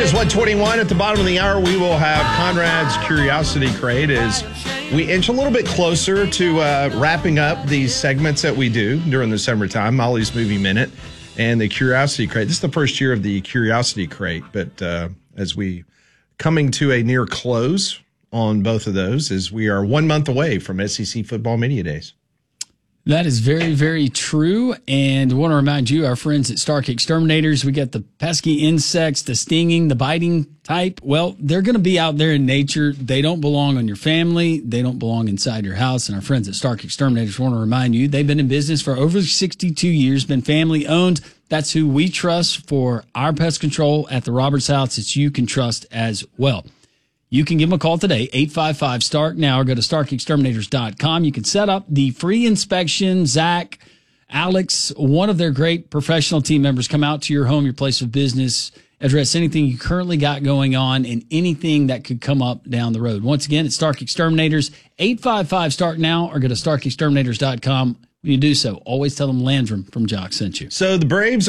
is 1:21. At the bottom of the hour, we will have Conrad's Curiosity Crate as we inch a little bit closer to wrapping up these segments that we do during the summertime, Molly's Movie Minute and the Curiosity Crate. This is the first year of the Curiosity Crate, but as we coming to a near close on both of those, as we are 1 month away from SEC Football Media Days. That is very, very true. And I want to remind you, our friends at Stark Exterminators, we got the pesky insects, the stinging, the biting type. Well, they're going to be out there in nature. They don't belong on your family. They don't belong inside your house. And our friends at Stark Exterminators want to remind you, they've been in business for over 62 years, been family owned. That's who we trust for our pest control at the Roberts House. It's you can trust as well. You can give them a call today, 855-STARK now, or go to starkexterminators.com. You can set up the free inspection. Zach, Alex, one of their great professional team members come out to your home, your place of business, address anything you currently got going on and anything that could come up down the road. Once again, it's Stark Exterminators, 855-STARK now, or go to starkexterminators.com. When you do so, always tell them Landrum from Jock sent you. So the Braves